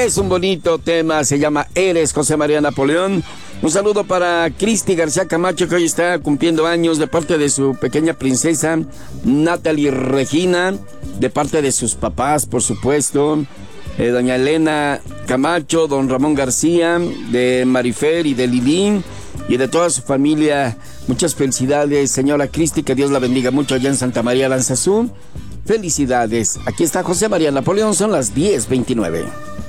Es un bonito tema, se llama Eres, José María Napoleón. Un saludo para Cristi García Camacho, que hoy está cumpliendo años, de parte de su pequeña princesa Natalie Regina, de parte de sus papás, por supuesto, doña Elena Camacho, don Ramón García, de Marifer y de Lidín, y de toda su familia. Muchas felicidades, señora Cristi, que Dios la bendiga mucho allá en Santa María Lanzazú. Felicidades. Aquí está José María Napoleón, son las 10:29.